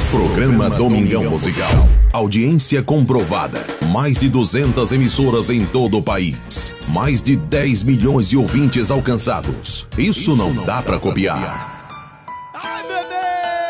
Programa Domingão Musical. Audiência comprovada. Mais de 200 emissoras em todo o país. Mais de 10 milhões de ouvintes alcançados. Isso não dá pra copiar.